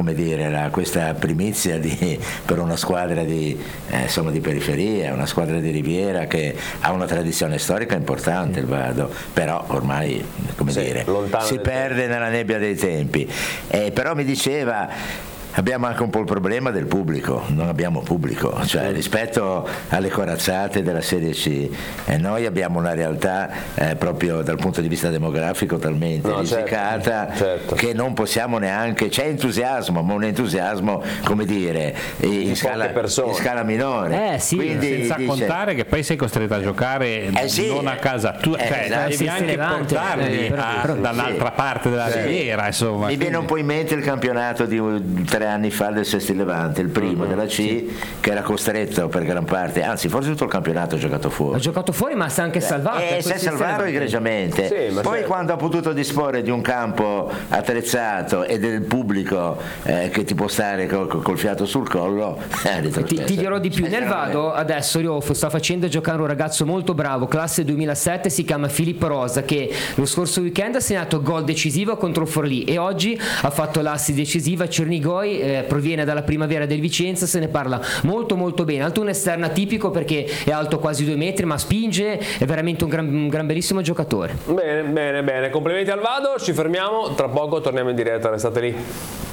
come dire, questa primizia per una squadra di periferia, una squadra di Riviera che ha una tradizione storica importante, il Vado, però ormai si perde nella nebbia dei tempi. Però mi diceva, abbiamo anche un po' il problema del pubblico, non abbiamo pubblico, cioè rispetto alle corazzate della Serie C, noi abbiamo una realtà proprio dal punto di vista demografico talmente risicata che non possiamo neanche, c'è entusiasmo, ma un entusiasmo come dire in scala minore. Quindi, senza contare che poi sei costretto a giocare non a casa tua, devi anche portarli dall'altra parte della Riviera, insomma. Mi viene un po' in mente il campionato di 3 anni fa del Sesti Levante, il primo della C, che era costretto per gran parte, anzi forse tutto il campionato ha giocato fuori, ma si è anche salvato, si è salvato egregiamente. Poi quando ha potuto disporre di un campo attrezzato e del pubblico che ti può stare col fiato sul collo, ti dirò di più. Nel Vado adesso Riofo sta facendo giocare un ragazzo molto bravo, classe 2007, si chiama Filippo Rosa, che lo scorso weekend ha segnato gol decisivo contro il Forlì e oggi ha fatto l'assist decisiva a Cernigoi. Proviene dalla Primavera del Vicenza, se ne parla molto molto bene, alto un esterno atipico perché è alto quasi 2 metri, ma spinge, è veramente un gran bellissimo giocatore. Bene, complimenti al Vado, ci fermiamo, tra poco torniamo in diretta, restate lì.